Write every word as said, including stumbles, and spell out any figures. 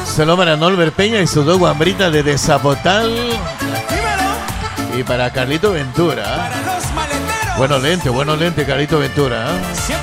Saludos para Nolbert Peña y sus dos guambritas de Desapotal. Y para Carlito Ventura. Buenos lentes, buenos lentes, Carlito Ventura.